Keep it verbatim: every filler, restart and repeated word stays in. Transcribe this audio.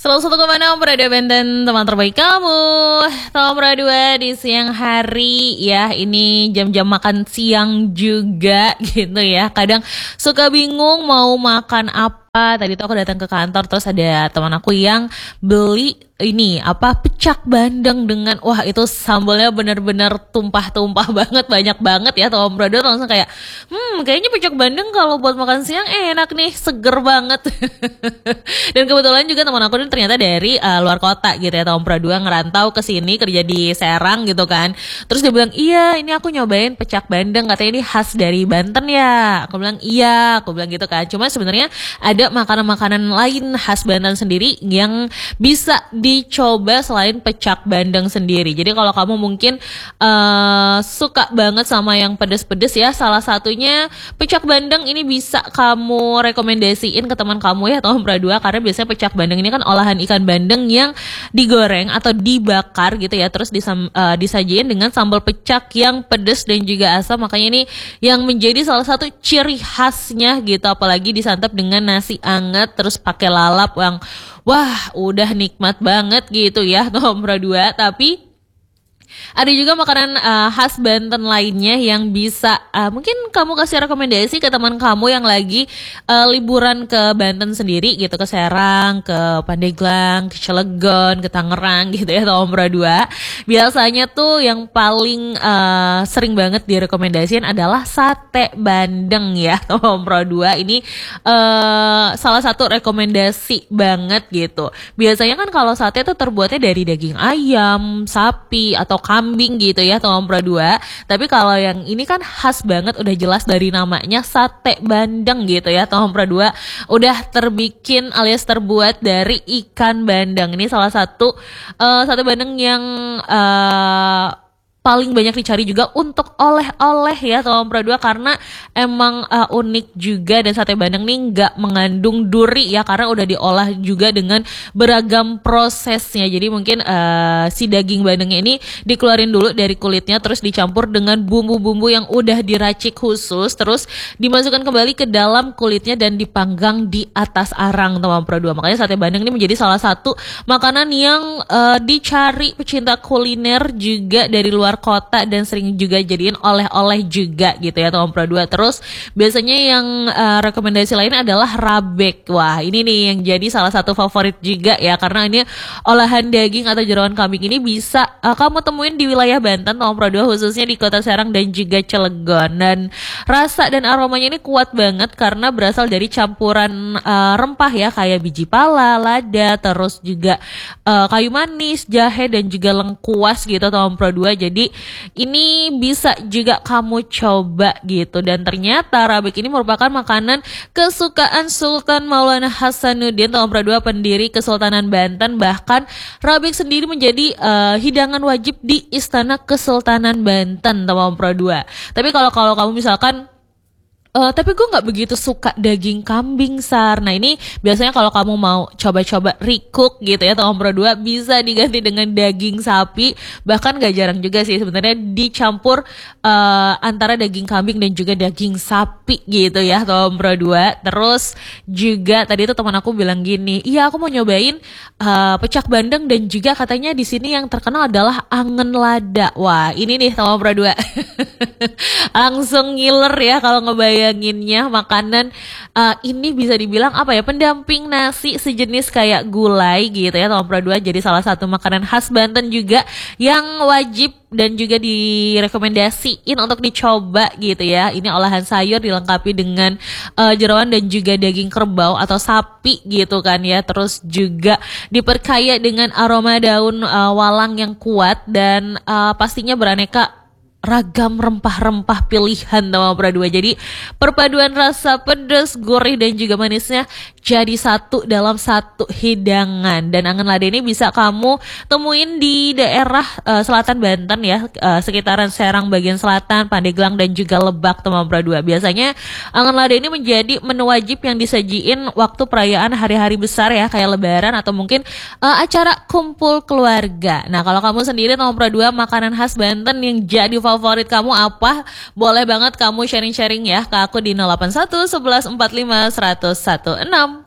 seratus satu koma enam Radio Banten, teman terbaik kamu. Nomor dua di siang hari ya, ini jam-jam makan siang juga gitu ya. Kadang suka bingung mau makan apa. Tadi tuh aku datang ke kantor, terus ada teman aku yang beli ini apa pecak bandeng dengan wah itu sambalnya benar-benar tumpah-tumpah banget, banyak banget ya. Tom Brother langsung kayak hmm kayaknya pecak bandeng kalau buat makan siang enak nih, seger banget. Dan kebetulan juga teman aku ini ternyata dari uh, luar kota gitu ya, tahun dua ngerantau ke sini kerja di Serang gitu kan. Terus dia bilang, "Iya, ini aku nyobain pecak bandeng, katanya ini khas dari Banten ya." Aku bilang, "Iya," aku bilang gitu kan. Cuma sebenarnya ada makanan-makanan lain khas Banten sendiri yang bisa dicoba selain pecak bandeng sendiri. Jadi kalau kamu mungkin uh, suka banget sama yang pedes-pedes ya, salah satunya pecak bandeng ini bisa kamu rekomendasiin ke teman kamu ya, tahun dua, karena biasanya pecak bandeng ini kan olahan ikan bandeng yang digoreng atau dibakar gitu ya, terus disam, uh, disajiin dengan sambal pecak yang pedas dan juga asam. Makanya ini yang menjadi salah satu ciri khasnya gitu, apalagi disantap dengan nasi anget terus pakai lalap yang wah udah nikmat banget gitu ya nomor dua. Tapi ada juga makanan uh, khas Banten lainnya yang bisa uh, mungkin kamu kasih rekomendasi ke teman kamu yang lagi uh, liburan ke Banten sendiri gitu, ke Serang, ke Pandeglang, ke Cilegon, ke Tangerang gitu ya, nomor dua. Biasanya tuh yang paling uh, sering banget direkomendasiin adalah sate bandeng ya, nomor dua. Ini uh, salah satu rekomendasi banget gitu. Biasanya kan kalau sate tuh terbuatnya dari daging ayam, sapi atau kambing gitu ya, nomor dua. Tapi kalau yang ini kan khas banget, udah jelas dari namanya sate bandeng gitu ya, nomor dua. Udah terbikin alias terbuat dari ikan bandeng. Ini salah satu uh, sate bandeng yang uh, paling banyak dicari juga untuk oleh-oleh ya, nomor dua, karena emang uh, unik juga. Dan sate bandeng nih nggak mengandung duri ya, karena udah diolah juga dengan beragam prosesnya. Jadi mungkin uh, si daging bandengnya ini dikeluarin dulu dari kulitnya, terus dicampur dengan bumbu-bumbu yang udah diracik khusus, terus dimasukkan kembali ke dalam kulitnya dan dipanggang di atas arang, nomor dua. Makanya sate bandeng ini menjadi salah satu makanan yang uh, dicari pecinta kuliner juga dari luar kota, dan sering juga jadiin oleh-oleh juga gitu ya, nomor dua. Terus biasanya yang uh, rekomendasi lain adalah rabek. Wah ini nih yang jadi salah satu favorit juga ya, karena ini olahan daging atau jeroan kambing ini bisa uh, kamu temuin di wilayah Banten, nomor dua, khususnya di kota Serang dan juga Cilegon. Dan rasa dan aromanya ini kuat banget karena berasal dari campuran uh, rempah ya, kayak biji pala, lada, terus juga uh, kayu manis, jahe dan juga lengkuas gitu, nomor dua. Jadi ini bisa juga kamu coba gitu. Dan ternyata rabek ini merupakan makanan kesukaan Sultan Maulana Hasanuddin, nomor dua, pendiri Kesultanan Banten. Bahkan rabek sendiri menjadi uh, hidangan wajib di Istana Kesultanan Banten, nomor dua. Tapi kalau kalau kamu misalkan Uh, tapi gue gak begitu suka daging kambing, Sar. Nah ini biasanya kalau kamu mau coba-coba recook gitu ya, nomor dua, bisa diganti dengan daging sapi. Bahkan gak jarang juga sih sebenarnya dicampur uh, antara daging kambing dan juga daging sapi gitu ya, nomor dua. Terus juga tadi tuh teman aku bilang gini, iya aku mau nyobain uh, pecak bandeng, dan juga katanya di sini yang terkenal adalah angen lada. Wah ini nih nomor dua. Langsung ngiler ya kalau ngebayanginnya. Makanan uh, ini bisa dibilang apa ya, pendamping nasi sejenis kayak gulai gitu ya, nomor dua. Jadi salah satu makanan khas Banten juga yang wajib dan juga direkomendasiin untuk dicoba gitu ya. Ini olahan sayur dilengkapi dengan uh, jeroan dan juga daging kerbau atau sapi gitu kan ya. Terus juga diperkaya dengan aroma daun uh, walang yang kuat, dan uh, pastinya beraneka ragam rempah-rempah pilihan, nomor dua. Jadi perpaduan rasa pedas, gurih dan juga manisnya jadi satu dalam satu hidangan. Dan angen lada ini bisa kamu temuin di daerah uh, selatan Banten ya, uh, sekitaran Serang bagian selatan, Pandeglang dan juga Lebak, nomor dua. Biasanya angen lada ini menjadi menu wajib yang disajiin waktu perayaan hari-hari besar ya, kayak lebaran atau mungkin uh, acara kumpul keluarga. Nah kalau kamu sendiri nomor dua, makanan khas Banten yang jadi favorit kamu apa? Boleh banget kamu sharing-sharing ya ke aku di nol delapan satu, satu satu empat lima, satu nol satu enam.